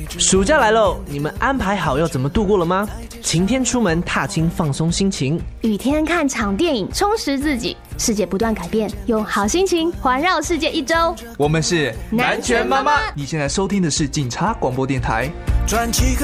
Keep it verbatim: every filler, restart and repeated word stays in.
暑假来喽，你们安排好要怎么度过了吗？晴天出门踏青放松心情， 雨天看场电影充实自己。世界不断改变，用好心情环绕世界一周。 我们是南拳妈妈， 你现在收听的是警察广播电台。 转起